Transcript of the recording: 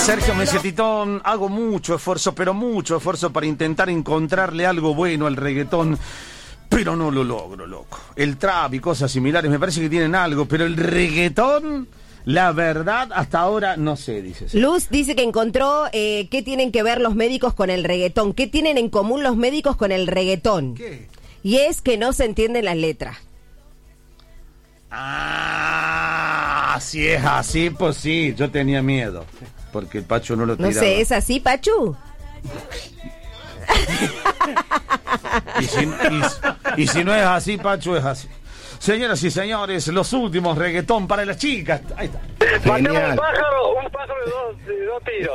Sergio me dice, Titón, hago mucho esfuerzo, pero mucho esfuerzo para intentar encontrarle algo bueno al reggaetón, pero no lo logro, loco. El trap y cosas similares me parece que tienen algo, pero el reggaetón, la verdad, hasta ahora no sé, dice. Luz dice que encontró qué tienen que ver los médicos con el reggaetón, qué tienen en común los médicos con el reggaetón. ¿Qué? Y es que no se entienden las letras. Ah, si es así, pues sí, yo tenía miedo. Porque el Pachu no lo tiraba. No sé, ¿es así, Pachu? Y si no es así, Pachu, es así. Señoras y señores, los últimos reggaetón para las chicas. Ahí está. Matemos un pájaro de dos tiros.